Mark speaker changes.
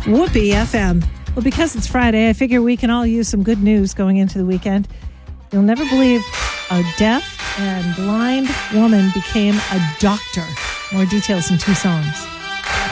Speaker 1: Whoopee FM. Well, because it's Friday, I figure we can all use some good news going into the weekend. You'll never believe a deaf and blind woman became a doctor. More details in 2 songs.